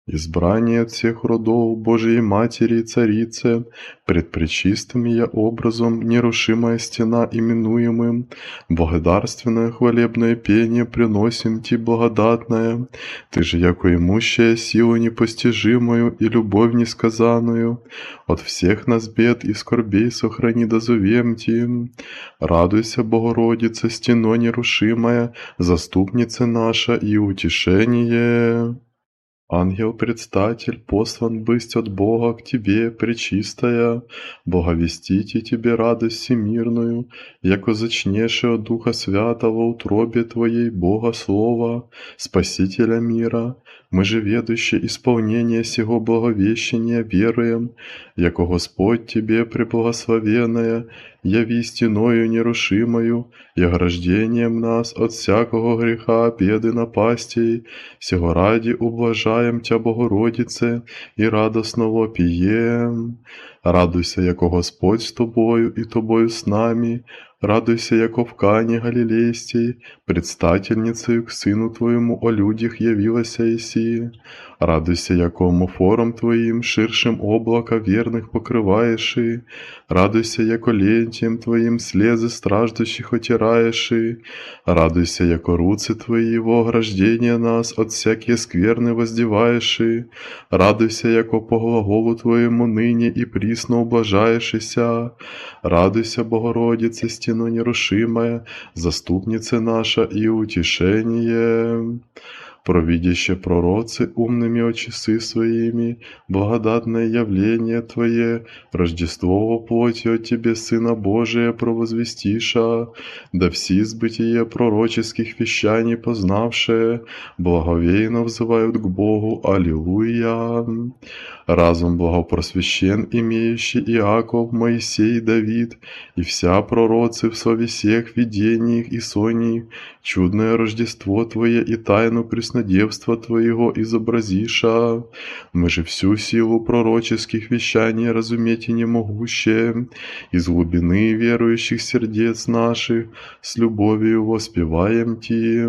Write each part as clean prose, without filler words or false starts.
Избрание от всех родов Божией Матери и Царице, пред пречистым я образом, нерушимая стена именуемым, благодарственное хвалебное пение приносим Ти благодатное, Ты же, яко имущая силу непостижимую и любовь несказанную, от всех нас бед и скорбей сохрани дозовем Ти. Радуйся, Богородица, стено нерушимая, заступница наша и утешение. Ангел-предстатель послан бысть от Бога к тебе, пречистая, боговестите тебе радость всемирную, яко зачнеше от Духа Святого утробе Твоей Бога Слова, Спасителя мира. Мы же ведущие исполнение сего благовещения веруем, яко Господь Тебе преблагословенная, яви стеною нерушимою, и ограждением нас от всякого греха, беды, напастей, сего ради ублажаем Тя, Богородице, и радостно вопием. Радуйся, яко Господь с тобою, и тобою с нами, радуйся, яко в Кане Галилейстей, предстательницею к Сыну Твоему о людях явилася еси. Радуйся, яко омофором Твоим, ширшим облака верных покрываеши. Радуйся, яко лентием Твоим слезы страждущих отираеши. Радуйся, яко руцы Твои во ограждение нас от всякие скверны воздеваеши. Радуйся, яко по глаголу Твоему ныне и присно ублажаешися. Радуйся, Богородице, стено нерушимая, заступница наша и утешение. Провидяще пророцы умными очесы своими, благодатное явление Твое, Рождество во плоти от Тебе, Сына Божия, провозвестиша, да все сбытие пророческих вещаний познавшие, благовейно взывают к Богу, Аллилуйя. Разум благопросвящен имеющий Иаков, Моисей, Давид, и вся пророцы в сове всех видениях и сониях, чудное Рождество Твое и тайну преснодевства Твоего изобразиша. Мы же всю силу пророческих вещаний разуметь и не могущие, из глубины верующих сердец наших с любовью воспеваем Ти.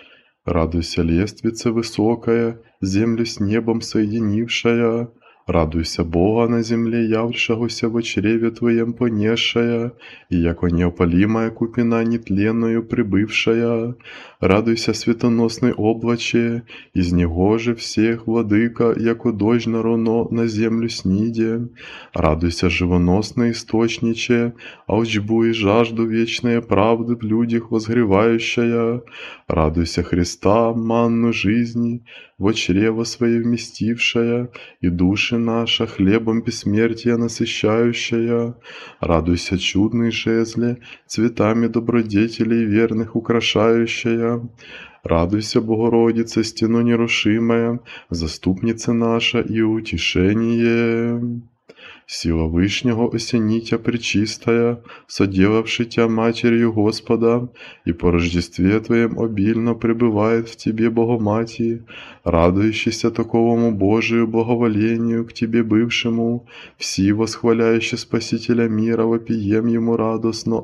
Радуйся, лествица высокая, землю с небом соединившая, радуйся Бога на земле, явшегося во чреве Твоем понесшая, и яко неопалимая купина нетленную прибывшая. Радуйся, светоносный облаче, из него же всех, владыка, яко дождь на руно на землю сниде. Радуйся, живоносный источниче, алчбу и жажду вечной правды в людях возгревающая. Радуйся, Христа, манну жизни, во чрево свое вместившая, и души наша хлебом бессмертия насыщающая. Радуйся, чудный жезле, цветами добродетелей верных украшающая. Радуйся, Богородица, стено нерушимая, заступница наша и утешение. Сила Вышнего осенитя пречистая, соделавши Тя Матерью Господа, и по Рождестве Твоем обильно пребывает в Тебе Богоматии, радующийся таковому Божию благоволению к Тебе бывшему, все восхваляющие Спасителя мира, вопием Ему радостно,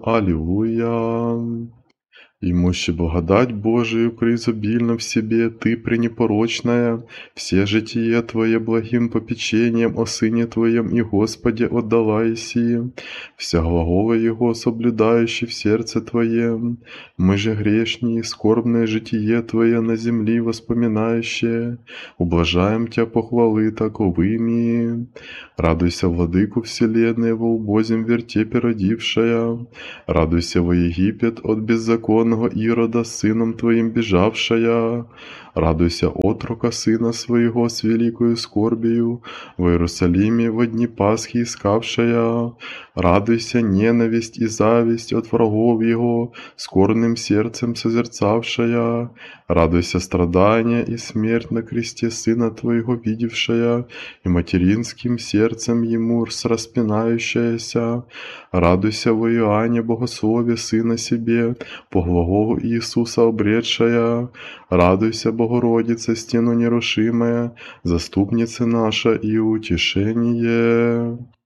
Аллилуйя. Имущий благодать Божию преизобильно в себе, Ты пренепорочная, все житие Твое благим попечением о Сыне Твоем и Господе отдала еси, вся глагола Его соблюдающий в сердце Твоем. Мы же грешние, скорбное житие Твое на земли воспоминающее, ублажаем Тя похвалы таковыми. Радуйся, Владыку вселенной, во убозем вертепе родившая, радуйся во Египет от беззаконного Ирода сыном Твоим бежавшая, радуйся отрока сына своего с великою скорбию, в Иерусалиме во дни Пасхи искавшая, радуйся ненависть и зависть от врагов его, скорбным сердцем созерцавшая, радуйся страдания и смерть на кресте сына Твоего видевшая, и материнским сердцем ему распинающаяся, радуйся во Иоанне богослове сына себе, по глаголу Иисуса обретшая, радуйся, Богородица, стену нерушимая, заступница наша и утешение.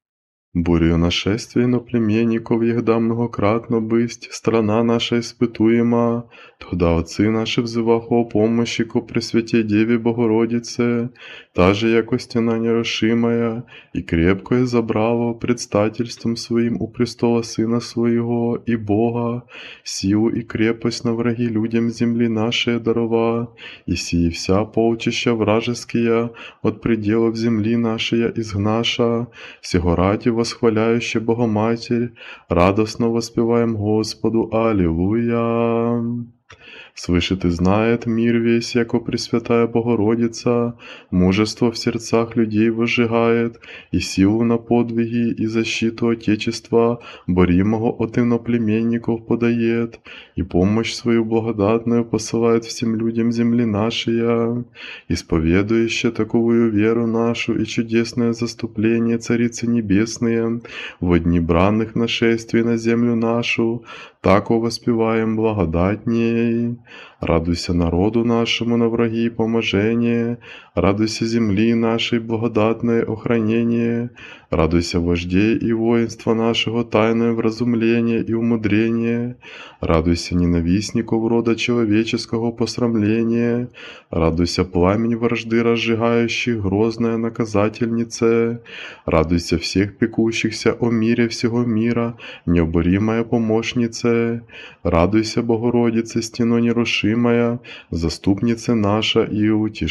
Бурю нашествия иноплеменников егда многократно бысть, страна наша испытуема, тогда отцы наши взывах о помощи ко Пресвятей Деве Богородице, та же яко стена нерушимая, и крепкое забрало предстательством своим у престола Сына Своего и Бога, силу и крепость на враги людям земли нашей дарова, и сии вся полчища вражеские от пределов земли нашей изгнаша, сего ради восхваляюще Богоматерь, радостно воспеваем Господу, Аллилуйя. Свыше ты знает мир весь, яко Пресвятая Богородица, мужество в сердцах людей возжигает, и силу на подвиги и защиту Отечества, боримого от иноплеменников подает, и помощь свою благодатную посылает всем людям земли нашей, исповедующая таковую веру нашу и чудесное заступление Царицы Небесные, во дни бранных нашествий на землю нашу, тако воспеваем благодатней. Радуйся народу нашему на враги и поможение, радуйся земли нашей благодатное охранение, радуйся вождей и воинства нашего тайное вразумление и умудрение, радуйся ненавистников рода человеческого посрамления, радуйся пламень вражды разжигающих грозная наказательнице, радуйся всех пекущихся о мире всего мира, необоримая помощнице, радуйся, Богородице, стено нерушимая, заступница наша и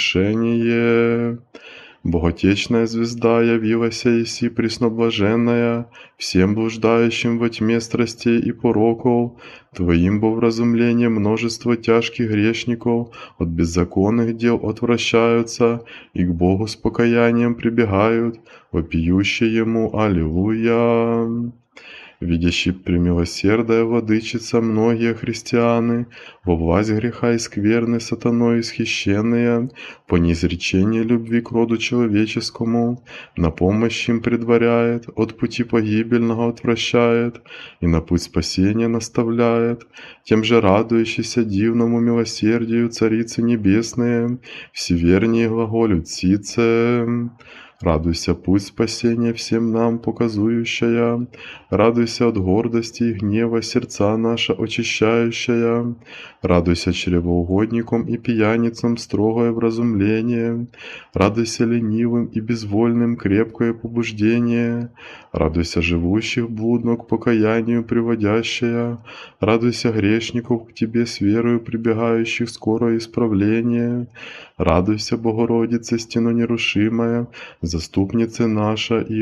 утешение. Боготечная звезда явилась Иси пресноблаженная, всем блуждающим во тьме страстей и пороков, Твоим бо вразумление множество тяжких грешников от беззаконных дел отвращаются и к Богу с покаянием прибегают, вопиющие Ему Аллилуйя. Видящий премилосердая владычица многие христианы, во власть греха и скверны сатаной исхищенные, по неизречении любви к роду человеческому, на помощь им предваряет, от пути погибельного отвращает, и на путь спасения наставляет, тем же радующийся дивному милосердию Царицы Небесные, всевернее глаголют Сице. Радуйся, путь спасения всем нам показующая, радуйся от гордости и гнева сердца наша очищающая, радуйся чревоугодникам и пьяницам строгое вразумление, радуйся ленивым и безвольным крепкое побуждение, радуйся живущих блудно к покаянию приводящая, радуйся грешников к тебе с верою прибегающих скорое исправление, радуйся, Богородице, стено нерушимая, заступница наша и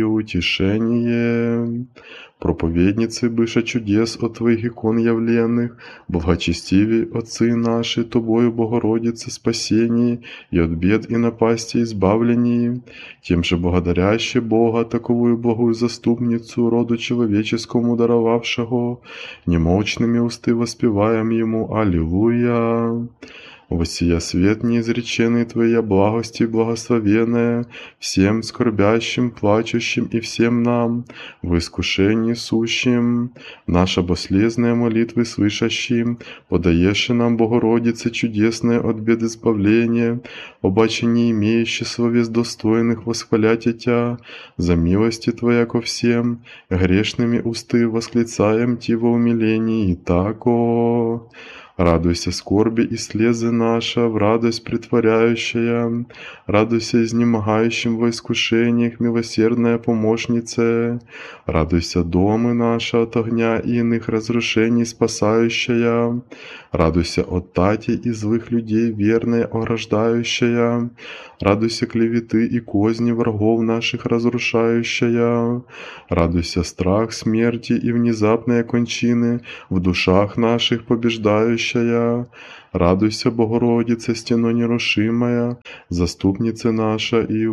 утешение. Проповедницы быша чудес от Твоих икон явленных, благочестивей Отцы наши, Тобою, Богородице, спасении и от бед и напасти избавлении, тем же благодаряще Бога, таковую благую заступницу роду человеческому даровавшего, немолчными усты воспеваем Ему Аллилуйя. Воссия свет неизреченный Твоя благости благословенная, всем скорбящим, плачущим и всем нам, в искушении сущим, наша бослезная молитвы слышащим, подаешь нам, Богородице, чудесное от бед избавление, обаче не имеющий словес достойных восхвалять Тя, за милости Твоя ко всем, грешными усты восклицаем Ти во умилении, и тако. Радуйся скорби и слезы наша, в радость притворяющая, радуйся изнемогающим во искушениях, милосердная помощница, радуйся домы наши от огня и иных разрушений спасающая, радуйся от тати и злых людей верная ограждающая, радуйся клеветы и козни врагов наших разрушающая, радуйся страх смерти и внезапные кончины в душах наших побеждающая, радуйся, Богородице, стено нерушимая, заступница наша и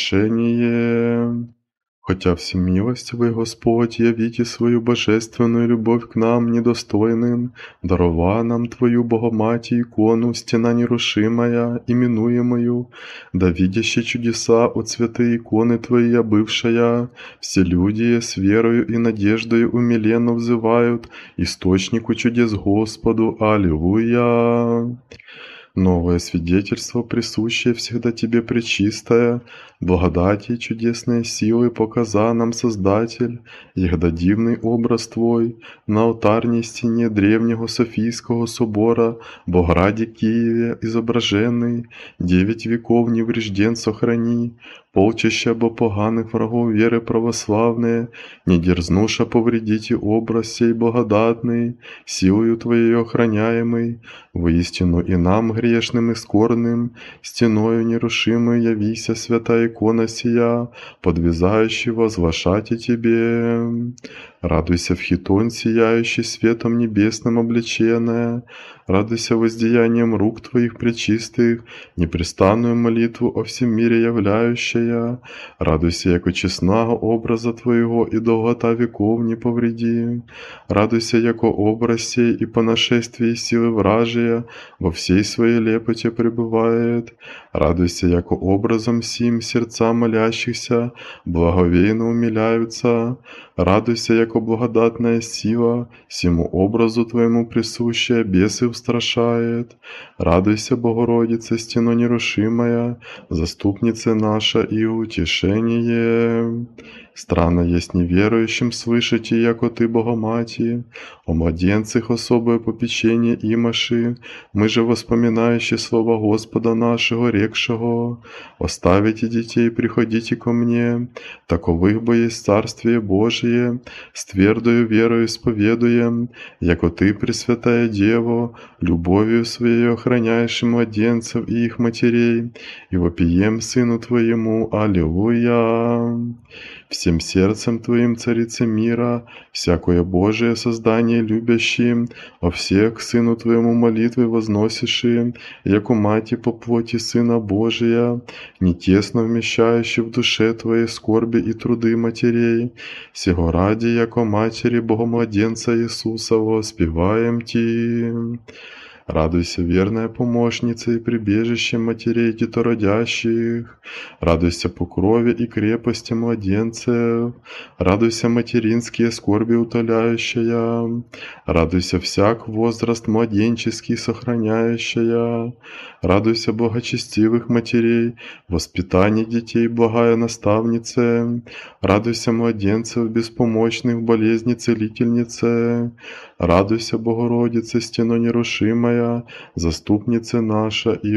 утешение. Хотя всемилостивый Господь, явите свою божественную любовь к нам, недостойным, дарова нам Твою Богоматерь икону, стена нерушимая, именуемую, да видящие чудеса от святой иконы Твоей бывшая, все люди с верою и надеждою умиленно взывают источнику чудес Господу. Аллилуйя! Новое свидетельство, присущее всегда Тебе, Пречистая, благодати и чудесные силы показа нам Создатель, егда дивный образ Твой на алтарней стене древнего Софийского собора в Бограде Киеве изображенный, 9 веков неврежден сохрани, полчища бо поганых врагов веры православные, не дерзнуша повредите образ сей благодатный, силою Твоей охраняемый, воистину и нам, грешным и скорбным, стеною нерушимой явися святая икона сия, подвязающий возвышать Тебе. Радуйся в хитон, сияющий светом небесным облеченная, радуйся воздеянием рук Твоих пречистых, непрестанную молитву о всем мире являющая, радуйся, яко честного образа Твоего и долгота веков не повреди, радуйся, яко образ сей и по нашествии силы вражия во всей своей лепоте пребывает, радуйся, яко образом сим сердца молящихся благовейно умиляются, радуйся, яко благодатная сила сему образу Твоему присущая бесы устрашает, радуйся, Богородица, стено нерушимая, заступница наша и утешение. Странно есть неверующим слышать, и яко Ты, Богомати, о младенцах особое попечение имаши, мы же воспоминающие слова Господа нашего, рекшего, оставите детей, приходите ко мне, таковых бо есть Царствие Божие, с твердою верою исповедуем, яко Ты, Пресвятая Дева, любовью Своей охраняешь и младенцев и их матерей, и вопием Сыну Твоему, Аллилуйя. Всем сердцем Твоим, Царице мира, всякое Божие создание любящим, о всех к Сыну Твоему молитвы возносиши, яко Мати по плоти Сына Божия, не тесно вмещающий в душе Твоей скорби и труды матерей, сего ради, яко Матери Богомладенца Иисуса воспеваем Ти. Радуйся, верная помощница и прибежище матерей детородящих. Радуйся покрове и крепости младенцев. Радуйся, материнские скорби утоляющая. Радуйся, всяк возраст младенческий сохраняющая. Радуйся, благочестивых матерей, воспитание детей, благая наставница. Радуйся, младенцев, беспомощных, болезни целительнице. Радуйся, Богородице, стено нерушимая, заступница наша и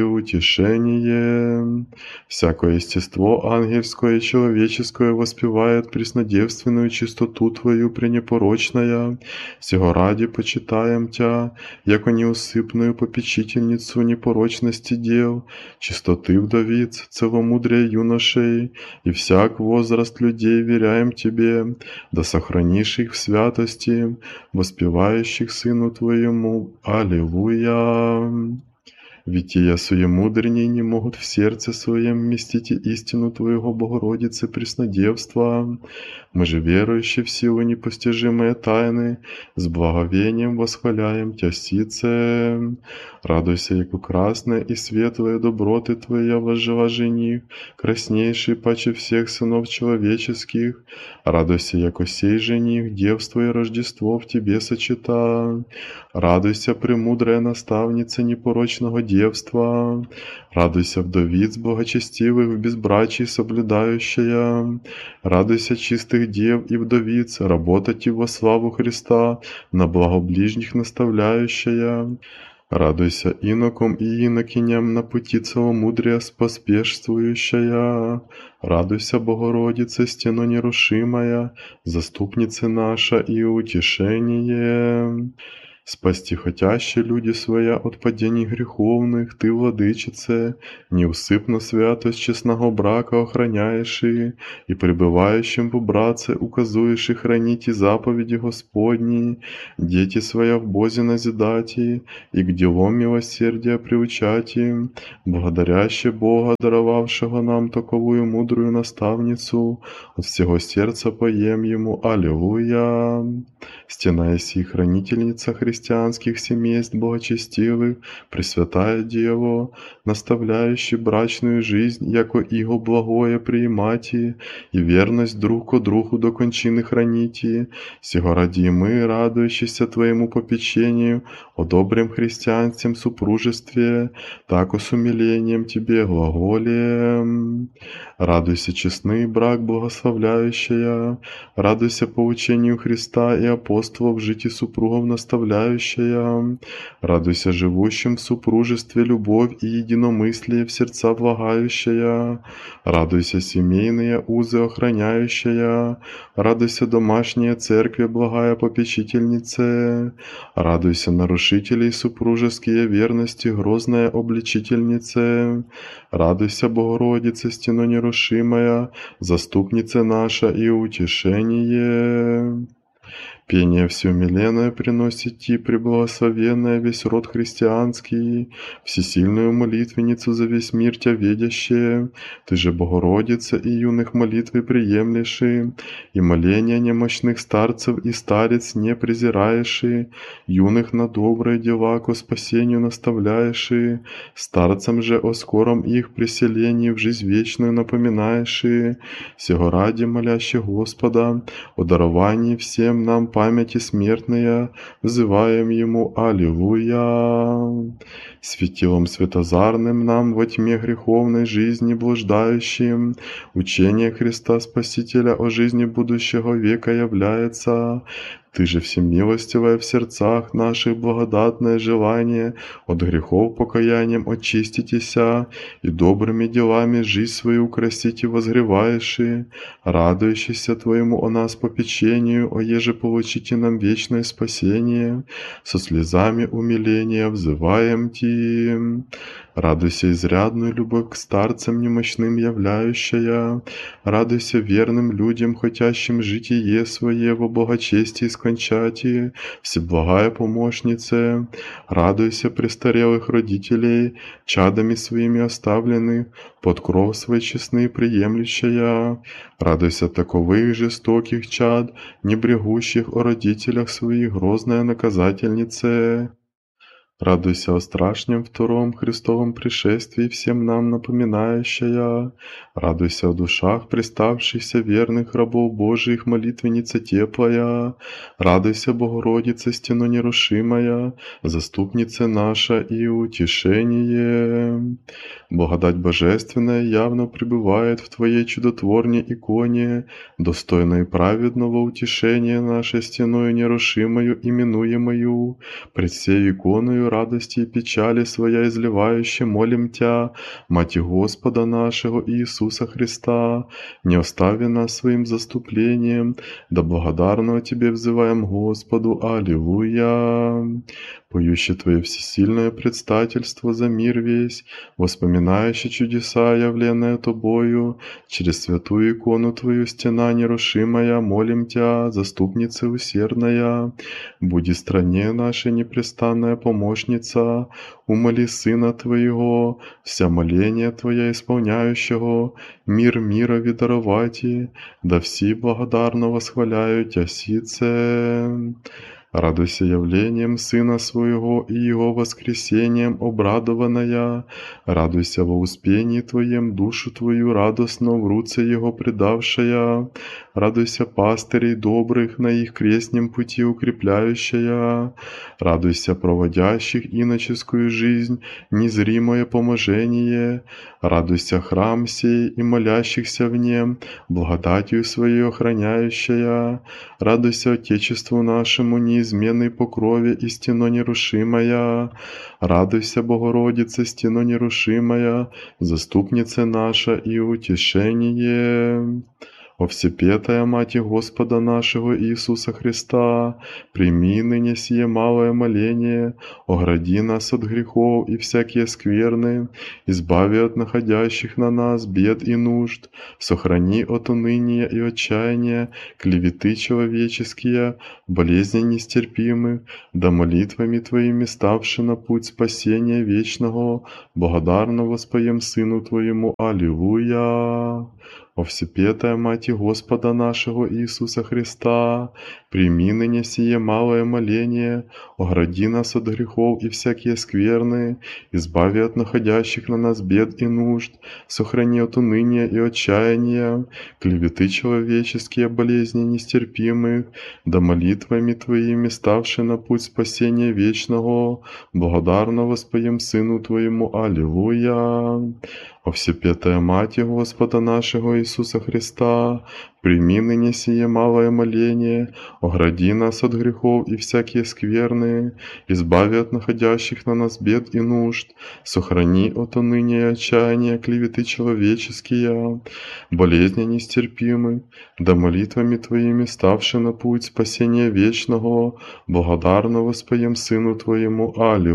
утешение. Всякое естество ангельское и человеческое воспевает преснодевственную чистоту Твою пренепорочная. Сего ради почитаем Тя, яко неусыпную попечительницу непорочности дел, чистоты вдовиц, целомудрия юношей, и всяк возраст людей веряем Тебе, да сохранишь их в святости, воспевающих Сыну Твоему. Аллилуйя! Ведь и суемудренней не могут в сердце своем вместить истину Твоего, Богородицы, преснодевства. Мы же, верующие в силу непостижимые тайны, с благовением восхваляем Тя сице. Радуйся, яко красная и светлая доброты Твоя возжила жених, краснейший паче всех сынов человеческих. Радуйся, яко сей жених, девство и Рождество в Тебе сочета. Радуйся, премудрая наставница непорочного девства. Радуйся, вдовиц благочестивых в безбрачии соблюдающая. Радуйся, чистых дев и вдовиц, работать и во славу Христа, на благо ближних наставляющая. Радуйся инокам и инокиням на пути целомудрия споспешствующая. Радуйся, Богородице, стено нерушимая, заступница наша и утешение. Спасти хотящие люди своя от падений греховных, Ты, Владычице, неусыпно святость честного брака охраняешь и пребывающим в братце указуешь и храните заповеди Господни, дети своя в Бозе назидати, и к делам милосердия приучати, благодаряще Бога, даровавшего нам таковую мудрую наставницу, от всего сердца поем Ему. Аллилуйя! Стена еси хранительница Христа, христианских семейств благочестивых, Пресвятая Дево, наставляющий брачную жизнь, яко иго благое приимати, и верность друг ко другу до кончины храните, сего ради и мы, радующиеся Твоему попечению, о добрем христианском супружестве, тако с умилением Тебе глаголем. Радуйся, честный брак благословляющая, радуйся по учению Христа и апостолов житии супругов наставляющая, радуйся живущим в супружестве любовь и единомыслие в сердца влагающая, радуйся семейные узы охраняющая, радуйся домашняя церкви благая попечительнице, радуйся нарушителей супружеские верности грозная обличительнице, радуйся Богородице стено нерушимая, заступница наша и утешение. Пение всеумиленное приносит Ти, преблагословенная весь род христианский, всесильную молитвенницу за весь мир Тя ведящее, Ты же, Богородица, и юных молитвы приемлеши, и моления немощных старцев и старец не презираеши, юных на добрые дела ко спасению наставляеши, старцам же о скором их преселении в жизнь вечную напоминаеши, сего ради молящих Господа, о даровании всем нам памяти смертная, взываем Ему Аллилуйя. Светилом светозарным нам во тьме греховной жизни блуждающим, учение Христа Спасителя о жизни будущего века является. Ты же всемилостивая в сердцах наших благодатное желание от грехов покаянием очиститеся и добрыми делами жизнь свою украсите возгреваеши, радующийся Твоему о нас попечению, о еже получите нам вечное спасение, со слезами умиления взываем Ти. Радуйся изрядную любовь к старцам немощным являющая, радуйся верным людям, хотящим житие свое во благочестии скончати, всеблагая помощнице, радуйся престарелых родителей, чадами своими оставленных, под кров свой честный приемлющая, радуйся таковых жестоких чад, не брегущих о родителях своих грозная наказательнице. Радуйся о страшном втором Христовом пришествии, всем нам напоминающая. Радуйся о душах приставшихся верных рабов Божиих, молитвенница теплая. Радуйся, Богородица, стено нерушимая, заступница наша и утешение. Благодать Божественная явно пребывает в Твоей чудотворной иконе, достойной праведного утешения нашей стеною нерушимою, именуемою, пред сей иконою радости и печали своя изливающе молим Тя, Мати Господа нашего Иисуса Христа, не остави нас своим заступлением, да благодарно Тебе взываем Господу, Аллилуйя. Поющий Твое всесильное предстательство за мир весь, воспоминающий чудеса, явленные Тобою, через святую икону Твою стена нерушимая, молим Тя, заступница усердная, буди стране нашей непрестанная помощница, умоли Сына Твоего, вся моления Твоя исполняющего, мир мирови даровати, да все благодарно восхваляю Тя сице. Радуйся явлением Сына Своего и Его воскресением обрадованная, радуйся во успении Твоем душу Твою радостно в руце Его предавшая, радуйся пастырей добрых на их крестнем пути укрепляющая, радуйся проводящих иноческую жизнь, незримое поможение, радуйся храм сей и молящихся в нем, благодатью Своей охраняющая, радуйся Отечеству нашему неизменной покрове и стено нерушимая, радуйся, Богородице, стено нерушимая, заступница наша и утешение. О всепетая Мати Господа нашего Иисуса Христа, прими ныне сие малое моление, огради нас от грехов и всякие скверны, избави от находящих на нас бед и нужд, сохрани от уныния и отчаяния, клеветы человеческие, болезни нестерпимых, да молитвами Твоими ставши на путь спасения вечного, благодарно воспоем Сыну Твоему, Аллилуйя. О всепетая Мать смерти Господа нашего Иисуса Христа, прими ныне сие малое моление, огради нас от грехов и всякие скверны, избави от находящих на нас бед и нужд, сохрани от уныния и отчаяния, клеветы человеческие, болезни нестерпимых, да молитвами Твоими, ставши на путь спасения вечного, благодарно воспоем Сыну Твоему. Аллилуйя. О Всепетая Мати Господа нашего Иисуса Христа, прими ныне сие малое моление, огради нас от грехов и всякие скверны, избави от находящих на нас бед и нужд, сохрани от уныния и отчаяния, клеветы человеческие, болезни нестерпимы, да молитвами Твоими, ставши на путь спасения вечного, благодарно воспоем Сыну Твоему.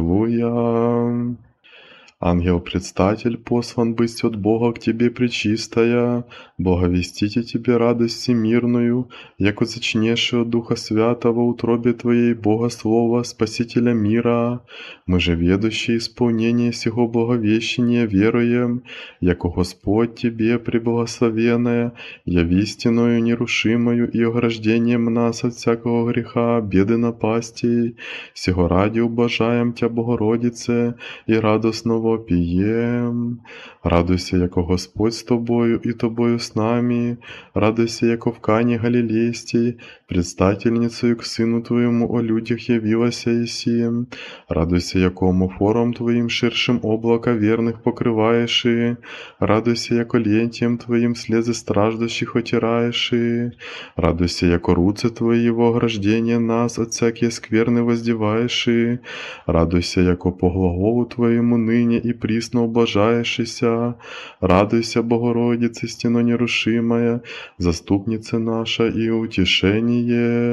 Аллилуйя. Ангел-предстатель послан быть от Бога к тебе, пречистая, благовестите тебе радость всемирную, яко зачнеши от Духа Святого утробе Твоей Бога Слова, Спасителя мира. Мы же, ведущие исполнение сего благовещения, веруем, яко Господь Тебе, преблагословенная, яви истиною нерушимою и ограждением нас от всякого греха, беды напастей. Сего ради ублажаем Тя, Богородице, и радостно вопием. Радуйся, яко Господь с тобою и тобою с нами. Радуйся, яко в Кане Галилейской предстательницею к Сыну Твоему о людях явилася еси. Радуйся, яко омофором Твоим ширшим облака верных покрываешь. Радуйся, яко лентием Твоим слезы страждущих отираешь. Радуйся, яко руцы Твои во ограждение нас от всякие скверны воздеваешь. Радуйся, яко по глаголу Твоему ныне и присно ублажаешься. Радуйся, Богородице, стено нерушимая, заступница наша и утешение.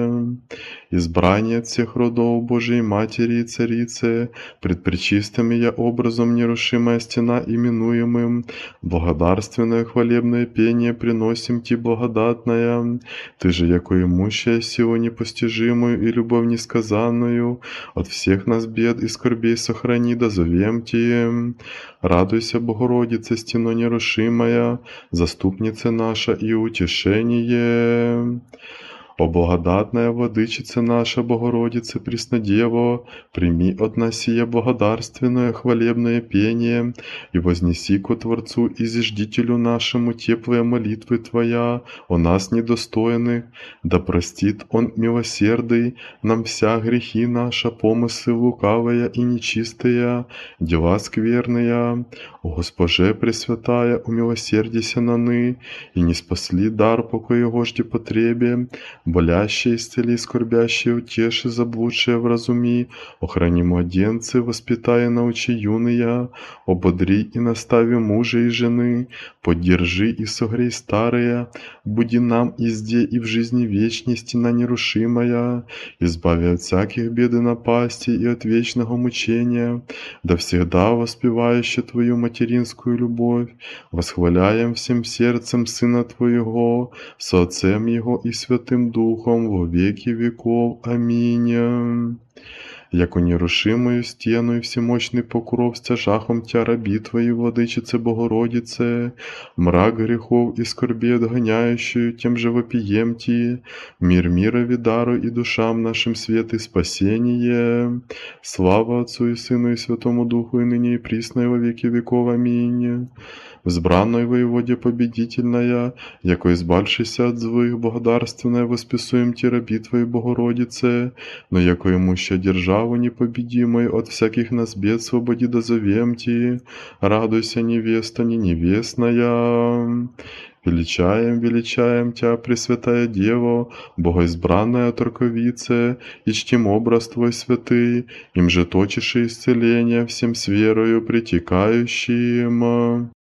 Избрание от всех родов Божией Матери и Царицы, пред пречистым я образом нерушимая стена именуемым, благодарственное хвалебное пение приносим Ти благодатная. Ты же, яко имущая силу непостижимую и любовь несказанную, от всех нас бед и скорбей сохрани, да зовем Ти. Радуйся, Богородице, стено нерушимая, заступница наша и утешение. О благодатная Владычица наша, Богородице, Преснодево, прими от нас сие благодарственное хвалебное пение и вознеси ко Творцу и Зиждителю нашему теплые молитвы Твоя о нас недостойных, да простит Он милосердный нам вся грехи наша, помыслы лукавые и нечистые, дела скверные. О Госпоже Пресвятая, умилосердися наны, и не спасли дар покоя Гожде потребе, болящие исцели, скорбящие утеши, заблудшие вразуми, охрани младенцы, воспитай и научи юные, ободри и настави мужа и жены, поддержи и согрей старые, буди нам изде и в жизни вечности на нерушимая, избави от всяких бед и напасти и от вечного мучения, да всегда воспевающие Твою материнскую любовь, восхваляем всем сердцем Сына Твоего, со Отцем Его и Святым Духом во веки веков. Аминь. Яко нерушимую стену и всемощный покров стяжахом Тя раби Твоей, Владычице Богородице, мрак грехов и скорби отгоняющую, тем же вопием Ти, мир мирови дару и душам нашим свет и спасение. Слава Отцу и Сыну и Святому Духу, и ныне и присно и во веки веков. Аминь. Взбранной воеводе победительная, яко избавшися от злых, благодарственная, восписуем Ти раби Твоей, Богородице, но яко имущая державу непобедимой, от всяких нас бед свободи да зовем Ти. Радуйся, невеста не невестная. Величаем, величаем Тя, Пресвятая Дева, Богоизбранная Торковице, и чтим образ Твой святый, им же точишь исцеление всем с верою притекающим.